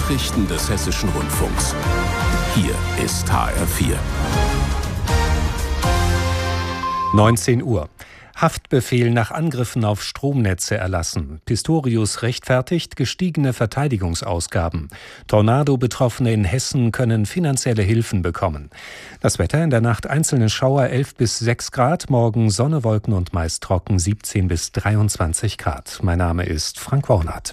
Nachrichten des Hessischen Rundfunks. Hier ist HR4. 19 Uhr. Haftbefehl nach Angriffen auf Stromnetze erlassen. Pistorius rechtfertigt gestiegene Verteidigungsausgaben. Tornado-Betroffene in Hessen können finanzielle Hilfen bekommen. Das Wetter: in der Nacht einzelne Schauer 11 bis 6 Grad, morgen Sonne, Wolken und meist trocken 17 bis 23 Grad. Mein Name ist Frank Wornath.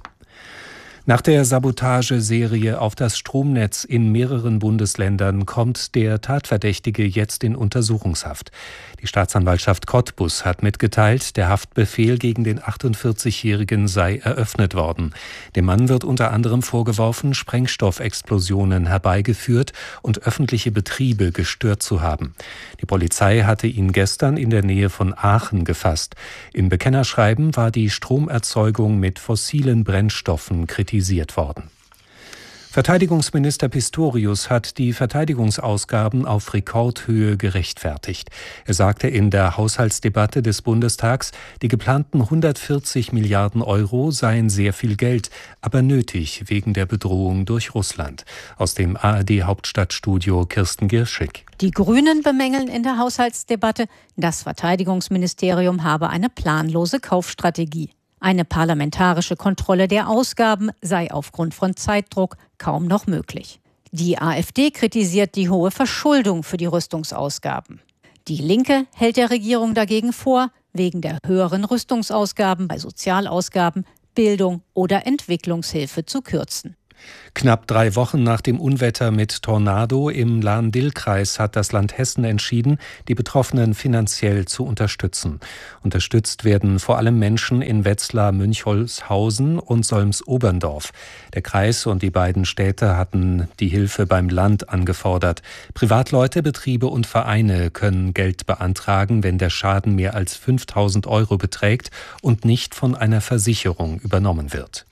Nach der Sabotageserie auf das Stromnetz in mehreren Bundesländern kommt der Tatverdächtige jetzt in Untersuchungshaft. Die Staatsanwaltschaft Cottbus hat mitgeteilt, der Haftbefehl gegen den 48-Jährigen sei eröffnet worden. Dem Mann wird unter anderem vorgeworfen, Sprengstoffexplosionen herbeigeführt und öffentliche Betriebe gestört zu haben. Die Polizei hatte ihn gestern in der Nähe von Aachen gefasst. In Bekennerschreiben war die Stromerzeugung mit fossilen Brennstoffen kritisiert worden. Verteidigungsminister Pistorius hat die Verteidigungsausgaben auf Rekordhöhe gerechtfertigt. Er sagte in der Haushaltsdebatte des Bundestags, die geplanten 140 Milliarden Euro seien sehr viel Geld, aber nötig wegen der Bedrohung durch Russland. Aus dem ARD-Hauptstadtstudio Kirsten Girschig. Die Grünen bemängeln in der Haushaltsdebatte, das Verteidigungsministerium habe eine planlose Kaufstrategie. Eine parlamentarische Kontrolle der Ausgaben sei aufgrund von Zeitdruck kaum noch möglich. Die AfD kritisiert die hohe Verschuldung für die Rüstungsausgaben. Die Linke hält der Regierung dagegen vor, wegen der höheren Rüstungsausgaben bei Sozialausgaben, Bildung oder Entwicklungshilfe zu kürzen. Knapp 3 Wochen nach dem Unwetter mit Tornado im Lahn-Dill-Kreis hat das Land Hessen entschieden, die Betroffenen finanziell zu unterstützen. Unterstützt werden vor allem Menschen in Wetzlar, Münchholzhausen und Solms-Oberndorf. Der Kreis und die beiden Städte hatten die Hilfe beim Land angefordert. Privatleute, Betriebe und Vereine können Geld beantragen, wenn der Schaden mehr als 5.000 Euro beträgt und nicht von einer Versicherung übernommen wird.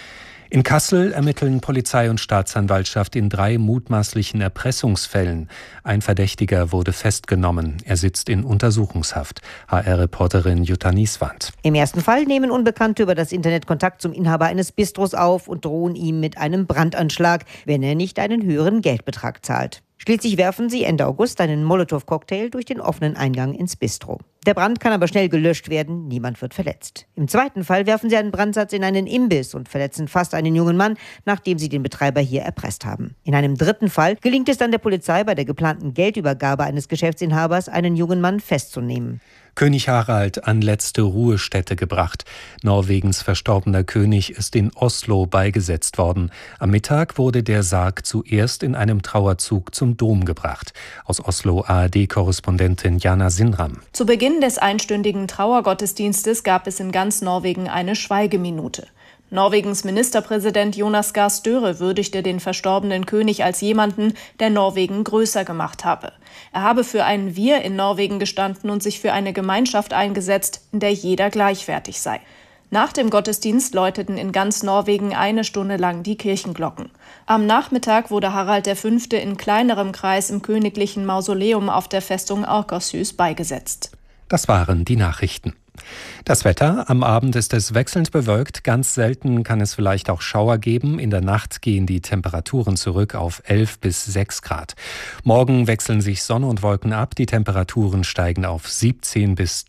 In Kassel ermitteln Polizei und Staatsanwaltschaft in 3 mutmaßlichen Erpressungsfällen. Ein Verdächtiger wurde festgenommen. Er sitzt in Untersuchungshaft. HR-Reporterin Jutta Nieswand. Im ersten Fall nehmen Unbekannte über das Internet Kontakt zum Inhaber eines Bistros auf und drohen ihm mit einem Brandanschlag, wenn er nicht einen höheren Geldbetrag zahlt. Schließlich werfen sie Ende August einen Molotow-Cocktail durch den offenen Eingang ins Bistro. Der Brand kann aber schnell gelöscht werden, niemand wird verletzt. Im zweiten Fall werfen sie einen Brandsatz in einen Imbiss und verletzen fast einen jungen Mann, nachdem sie den Betreiber hier erpresst haben. In einem dritten Fall gelingt es dann der Polizei, bei der geplanten Geldübergabe eines Geschäftsinhabers einen jungen Mann festzunehmen. König Harald an letzte Ruhestätte gebracht. Norwegens verstorbener König ist in Oslo beigesetzt worden. Am Mittag wurde der Sarg zuerst in einem Trauerzug zum Dom gebracht. Aus Oslo ARD-Korrespondentin Jana Sinram. Zu Beginn des einstündigen Trauergottesdienstes gab es in ganz Norwegen eine Schweigeminute. Norwegens Ministerpräsident Jonas Gahr Støre würdigte den verstorbenen König als jemanden, der Norwegen größer gemacht habe. Er habe für ein Wir in Norwegen gestanden und sich für eine Gemeinschaft eingesetzt, in der jeder gleichwertig sei. Nach dem Gottesdienst läuteten in ganz Norwegen 1 Stunde lang die Kirchenglocken. Am Nachmittag wurde Harald V. in kleinerem Kreis im königlichen Mausoleum auf der Festung Akershus beigesetzt. Das waren die Nachrichten. Das Wetter: am Abend ist es wechselnd bewölkt, ganz selten kann es vielleicht auch Schauer geben. In der Nacht gehen die Temperaturen zurück auf 11 bis 6 Grad. Morgen wechseln sich Sonne und Wolken ab, die Temperaturen steigen auf 17 bis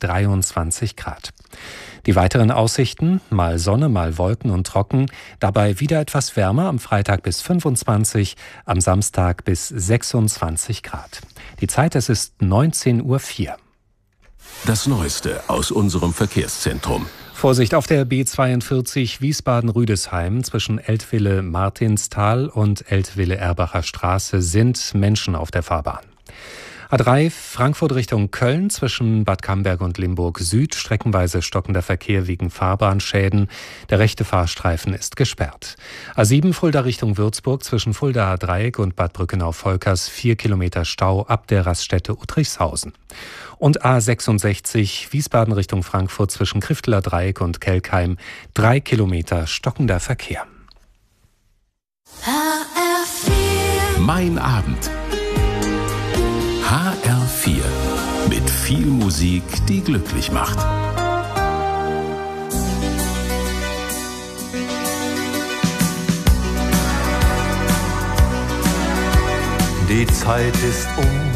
23 Grad. Die weiteren Aussichten: mal Sonne, mal Wolken und trocken, dabei wieder etwas wärmer, am Freitag bis 25, am Samstag bis 26 Grad. Die Zeit: es ist 19:04 Uhr. Das Neueste aus unserem Verkehrszentrum. Vorsicht auf der B42 Wiesbaden-Rüdesheim zwischen Eltville-Martinstal und Eltville-Erbacher Straße sind Menschen auf der Fahrbahn. A3 Frankfurt Richtung Köln zwischen Bad Camberg und Limburg Süd, streckenweise stockender Verkehr wegen Fahrbahnschäden. Der rechte Fahrstreifen ist gesperrt. A7 Fulda Richtung Würzburg zwischen Fuldaer Dreieck und Bad Brückenau-Volkers 4 Kilometer Stau ab der Raststätte Uttrichshausen. Und A66 Wiesbaden Richtung Frankfurt zwischen Krifteler Dreieck und Kelkheim 3 Kilometer stockender Verkehr. HR4. Mein Abend. HR4 mit viel Musik, die glücklich macht. Die Zeit ist um.